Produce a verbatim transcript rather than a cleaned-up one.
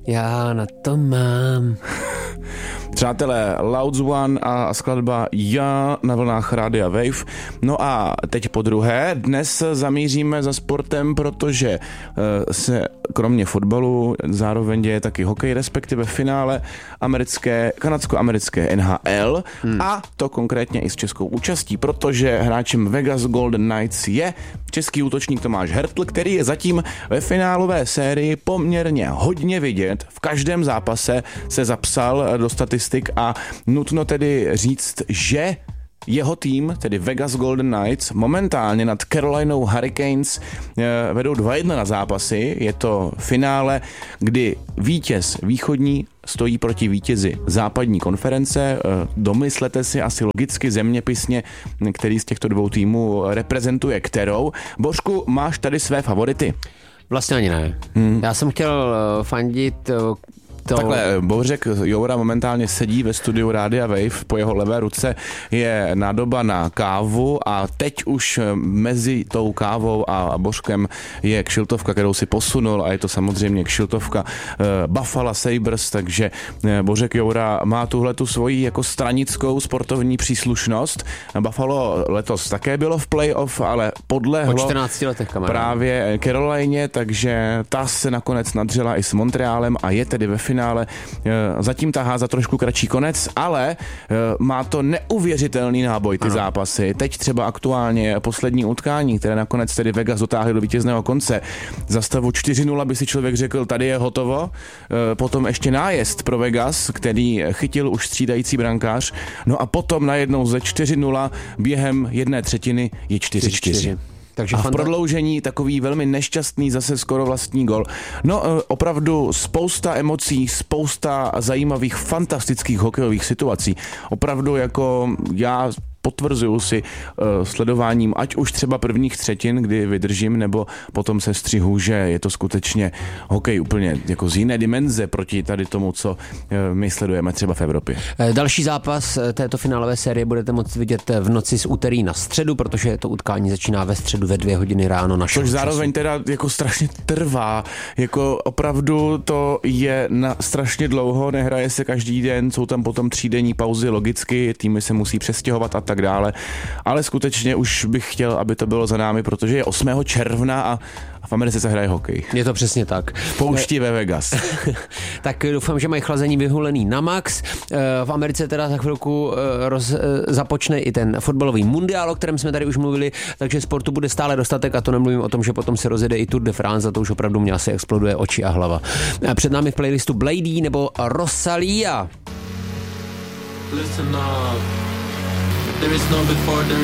Já na to mám. Přátelé, Louds One a skladba Já na vlnách Rádia Wave. No a teď po druhé, dnes zamíříme za sportem, protože se kromě fotbalu zároveň děje taky hokej, respektive finále americké, kanadsko-americké N H L hmm. a to konkrétně i s českou účastí, protože hráčem Vegas Golden Knights je český útočník Tomáš Hertl, který je zatím ve finálové sérii poměrně hodně vidět. V každém zápase se zapsal do statistik a nutno tedy říct, že jeho tým, tedy Vegas Golden Knights, momentálně nad Carolinou Hurricanes vedou dva jedna na zápasy. Je to finále, kdy vítěz východní stojí proti vítězi západní konference. Domyslete si asi logicky zeměpisně, který z těchto dvou týmů reprezentuje kterou. Božku, máš tady své favority? Vlastně ani ne. Hmm. Já jsem chtěl fandit to... Takhle, Bořek Joura momentálně sedí ve studiu Rádia Wave, po jeho levé ruce je nádoba na kávu a teď už mezi tou kávou a Bořkem je kšiltovka, kterou si posunul a je to samozřejmě kšiltovka Buffalo Sabres, takže Bořek Joura má tuhletu svoji jako stranickou sportovní příslušnost. Buffalo letos také bylo v playoff, ale podlehlo po čtrnácti letech, kamarád. Právě Carolině, takže ta se nakonec nadřela i s Montrealem a je tedy ve finále. Zatím tahá za trošku kratší konec, ale má to neuvěřitelný náboj ty ano. zápasy. Teď třeba aktuálně poslední utkání, které nakonec tedy Vegas dotáhly do vítězného konce. Za stavu čtyři nula by si člověk řekl, tady je hotovo. Potom ještě nájezd pro Vegas, který chytil už střídající brankář. No a potom najednou ze čtyři nula během jedné třetiny je čtyři čtyři. Takže a v prodloužení takový velmi nešťastný zase skoro vlastní gol. No opravdu spousta emocí, spousta zajímavých, fantastických hokejových situací. Opravdu jako já potvrzuju si uh, sledováním, ať už třeba prvních třetin, kdy vydržím, nebo potom se střihu, že je to skutečně hokej úplně jako z jiné dimenze proti tady tomu, co uh, my sledujeme třeba v Evropě. Další zápas této finálové série budete moct vidět v noci z úterý na středu, protože to utkání začíná ve středu ve dvě hodiny ráno našeho Což zároveň času. Teda jako strašně trvá, jako opravdu to je na strašně dlouho, nehraje se každý den, jsou tam potom třídenní pauzy logicky, týmy se musí přestěhovat a tak dále, ale skutečně už bych chtěl, aby to bylo za námi, protože je osmého června a v Americe se hraje hokej. Je to přesně tak. V poušti ve Vegas. Tak doufám, že mají chlazení vyhulený na max. V Americe teda za chvilku roz, započne i ten fotbalový mundiál, o kterém jsme tady už mluvili, takže sportu bude stále dostatek a to nemluvím o tom, že potom se rozjede i Tour de France a to už opravdu mě asi exploduje oči a hlava. Před námi v playlistu Blady nebo Rosalia. Listen up. There is no before, there